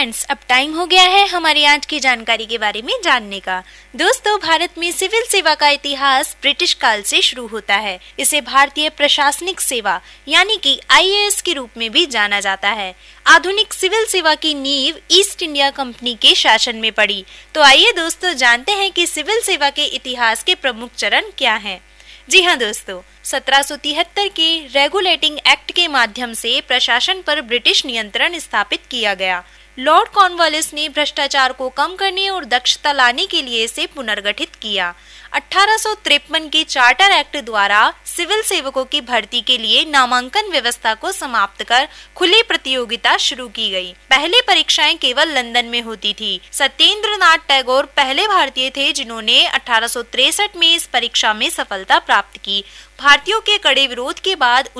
Friends, अब time हो गया है हमारी आज की जानकारी के बारे में जानने का। दोस्तों, भारत में सिविल सेवा का इतिहास ब्रिटिश काल से शुरू होता है। इसे भारतीय प्रशासनिक सेवा यानी कि IAS के रूप में भी जाना जाता है। आधुनिक सिविल सेवा की नींव ईस्ट इंडिया कंपनी के शासन में पड़ी। तो आइए दोस्तों जानते हैं कि सिविल सेवा के इतिहास के प्रमुख चरण क्या हैं। जी हाँ दोस्तों, 1773 के रेगुलेटिंग एक्ट के माध्यम से प्रशासन पर ब्रिटिश नियंत्रण स्थापित किया गया। लॉर्ड कॉर्नवालिस ने भ्रष्टाचार को कम करने और दक्षता लाने के लिए इसे पुनर्गठित किया। 1853 के चार्टर एक्ट द्वारा सिविल सेवकों की भर्ती के लिए नामांकन व्यवस्था को समाप्त कर खुली प्रतियोगिता शुरू की गई। पहले परीक्षाएं केवल लंदन में होती थी। सत्येंद्रनाथ टैगोर पहले भारतीय थे जिन्होंने 1863 में इस परीक्षा में सफलता प्राप्त की। भारतीयों के कड़े विरोध के बाद